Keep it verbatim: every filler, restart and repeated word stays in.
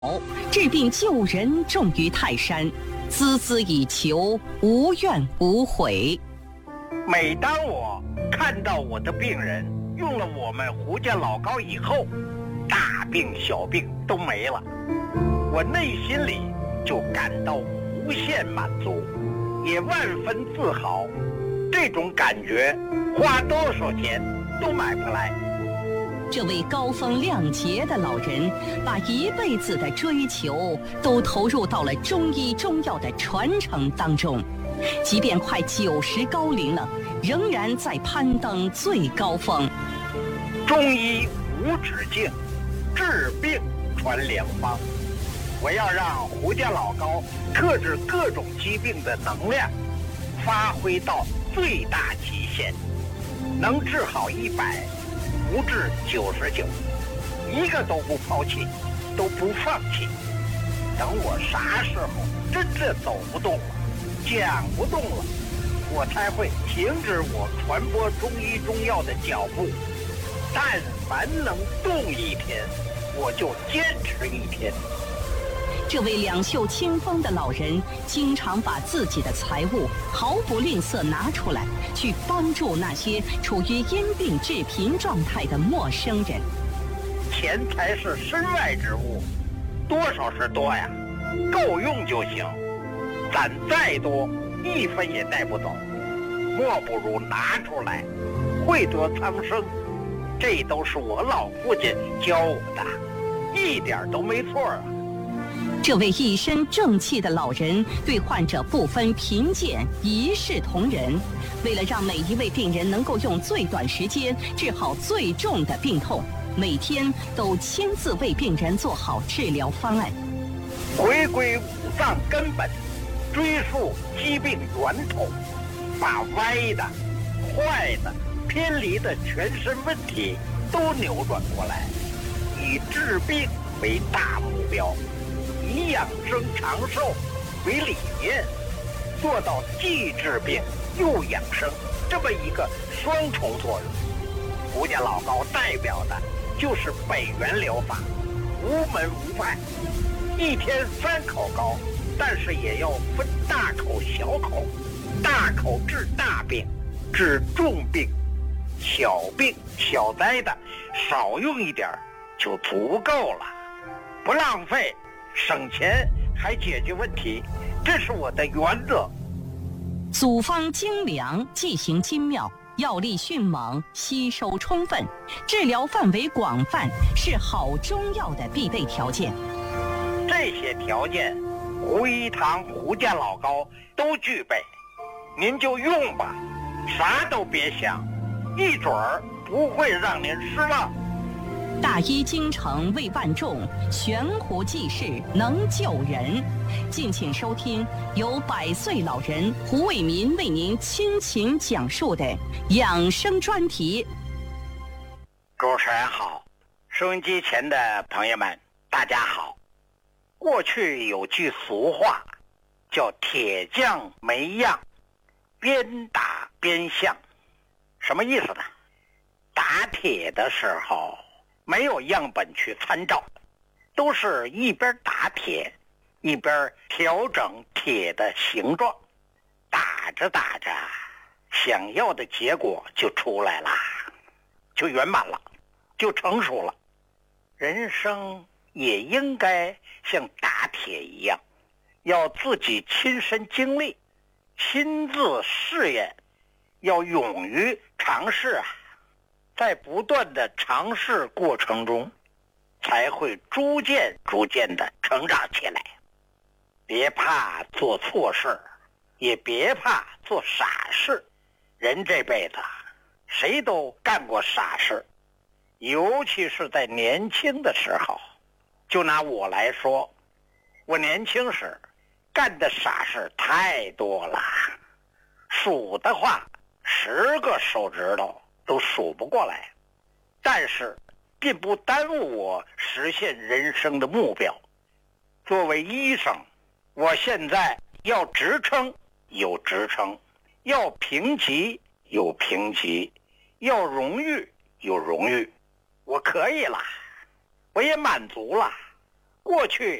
治病救人重于泰山，孜孜以求，无怨无悔。 每当我看到我的病人用了我们胡家老膏以后，大病小病都没了，我内心里就感到无限满足，也万分自豪。这种感觉花多少钱都买不来。 这位高风亮节的老人，把一辈子的追求都投入到了中医中药的传承当中，即便快九十高龄了，仍然在攀登最高峰。 中医无止境，治病传良方。我要让胡家老膏克制各种疾病的能量发挥到最大极限，能治好一百，不治九十九，一个都不抛弃，都不放弃。等我啥时候真正走不动了，讲不动了，我才会停止我传播中医中药的脚步。但凡能动一天，我就坚持一天。 这位两袖清风的老人，经常把自己的财物毫不吝啬拿出来，去帮助那些处于因病致贫状态的陌生人。 钱财是身外之物，多少是多呀，够用就行。攒再多，一分也带不走，莫不如拿出来，惠泽苍生。这都是我老父亲教我的，一点都没错啊。 这位一身正气的老人对患者不分贫贱，一视同仁。为了让每一位病人能够用最短时间治好最重的病痛，每天都亲自为病人做好治疗方案。 回归五脏根本，追溯疾病源头，把歪的、坏的、偏离的全身问题都扭转过来，以治病为大目标，以养生长寿为理念，做到既治病又养生这么一个双重作用。胡家老膏代表的就是北元疗法，无门无派，一天三口膏，但是也要分大口小口，大口治大病，治重病，小病小灾的少用一点就足够了，不浪费，省钱还解决问题，这是我的原则。 组方精良，剂型精妙，药力迅猛，吸收充分，治疗范围广泛，是好中药的必备条件。 这些条件，胡一堂胡家老膏都具备，您就用吧，啥都别想，一准儿不会让您失望。 大医精诚为万众，悬壶济世能救人。敬请收听由百岁老人胡伟民为您倾情讲述的养生专题。 主持人好，收音机前的朋友们大家好。过去有句俗话叫铁匠没样，边打边向，什么意思呢？打铁的时候没有样本去参照，都是一边打铁一边调整铁的形状，打着打着想要的结果就出来了，就圆满了，就成熟了。人生也应该像打铁一样，要自己亲身经历，亲自试验，要勇于尝试啊。在不断的尝试过程中，才会逐渐逐渐的成长起来。别怕做错事，也别怕做傻事。人这辈子谁都干过傻事，尤其是在年轻的时候。就拿我来说，我年轻时干的傻事太多了，数的话十个手指头都数不过来，但是并不耽误我实现人生的目标。作为医生，我现在要职称有职称，要评级有评级，要荣誉有荣誉，我可以了，我也满足了， 过去